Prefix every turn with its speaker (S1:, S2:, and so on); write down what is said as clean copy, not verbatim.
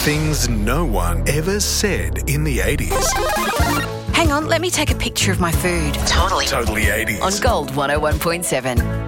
S1: Things no one ever said in the 80s.
S2: Hang on, let me take a picture of my food.
S3: Totally.
S1: Totally 80s.
S2: On Gold 101.7.